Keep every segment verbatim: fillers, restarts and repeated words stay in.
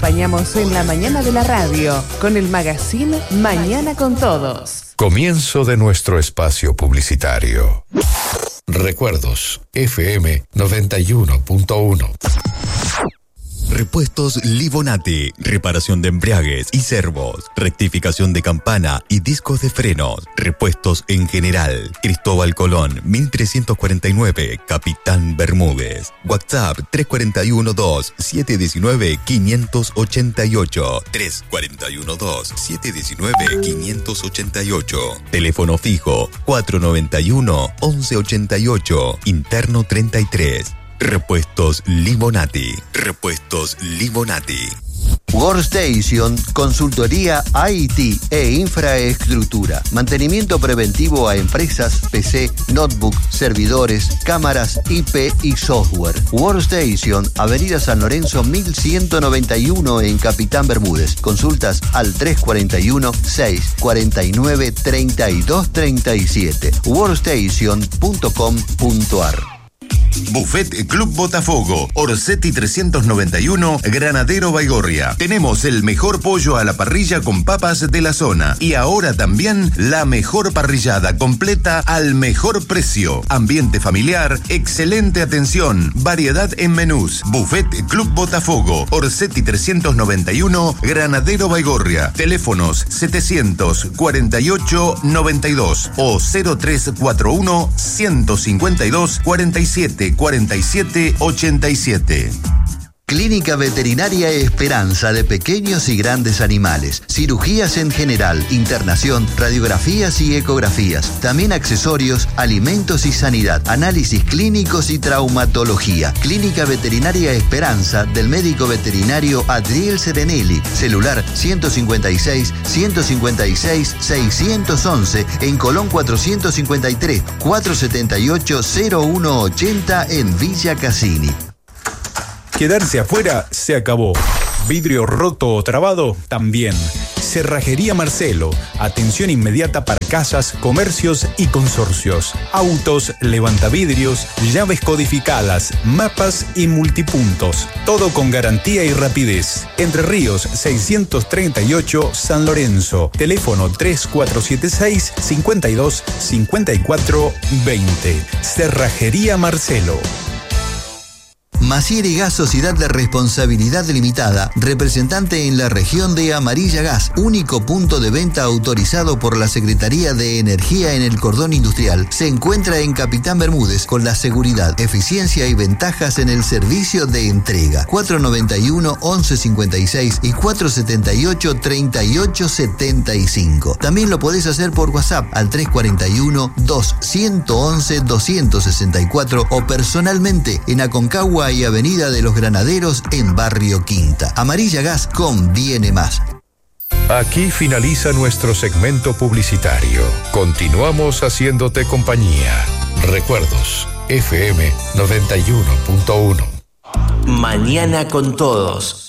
Acompañamos en la mañana de la radio con el magazine Mañana con Todos. Comienzo de nuestro espacio publicitario. Recuerdos, F M noventa y uno punto uno. Repuestos Libonati, reparación de embriagues y servos, rectificación de campana y discos de frenos, repuestos en general. Cristóbal Colón, mil trescientos cuarenta y nueve, Capitán Bermúdez. WhatsApp tres cuatro uno dos, siete uno nueve, cinco ocho ocho, tres cuatro uno dos, siete uno nueve, cinco ocho ocho. Teléfono fijo cuatro nueve uno, once ochenta y ocho, interno treinta y tres. Repuestos Limonati. Repuestos Limonati. Workstation, consultoría I T e infraestructura, mantenimiento preventivo a empresas, P C, notebook, servidores, cámaras, I P y software. Workstation, Avenida San Lorenzo mil ciento noventa y uno en Capitán Bermúdez. Consultas al tres cuatro uno, seis cuatro nueve, tres dos tres siete. workstation punto com punto ar. Buffet Club Botafogo, Orsetti trescientos noventa y uno, Granadero Baigorria. Tenemos el mejor pollo a la parrilla con papas de la zona. Y ahora también la mejor parrillada completa al mejor precio. Ambiente familiar, excelente atención, variedad en menús. Buffet Club Botafogo, Orsetti trescientos noventa y uno, Granadero Baigorria. Teléfonos setecientos cuarenta y ocho noventa y dos o cero tres cuatro uno, ciento cincuenta y dos, cuarenta y siete. cuarenta y siete ochenta y siete. Clínica Veterinaria Esperanza de pequeños y grandes animales. Cirugías en general, internación, radiografías y ecografías. También accesorios, alimentos y sanidad. Análisis clínicos y traumatología. Clínica Veterinaria Esperanza del médico veterinario Adriel Serenelli. Celular ciento cincuenta y seis, ciento cincuenta y seis, seiscientos once en Colón cuatrocientos cincuenta y tres, cuatrocientos setenta y ocho, cero uno ochenta en Villa Cassini. Quedarse afuera se acabó. Vidrio roto o trabado también. Cerrajería Marcelo. Atención inmediata para casas, comercios y consorcios. Autos, levantavidrios, llaves codificadas, mapas y multipuntos. Todo con garantía y rapidez. Entre Ríos seiscientos treinta y ocho, San Lorenzo. Teléfono tres cuatro siete seis, cinco dos, cinco cuatro dos cero. Cerrajería Marcelo. Maciel y Gas Sociedad de Responsabilidad Limitada, representante en la región de Amarilla Gas, único punto de venta autorizado por la Secretaría de Energía en el cordón industrial, se encuentra en Capitán Bermúdez con la seguridad, eficiencia y ventajas en el servicio de entrega. cuatro noventa y uno, once cincuenta y seis y cuatro setenta y ocho, treinta y ocho setenta y cinco. También lo podés hacer por WhatsApp al tres cuatro uno, dos once, doscientos sesenta y cuatro o personalmente en Aconcagua y Avenida de los Granaderos en Barrio Quinta. Amarilla Gas conviene más. Aquí finaliza nuestro segmento publicitario. Continuamos haciéndote compañía. Recuerdos, F M noventa y uno punto uno. Mañana con Todos.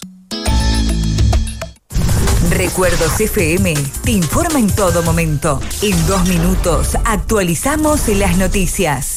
Recuerdos F M te informa en todo momento. En dos minutos actualizamos las noticias.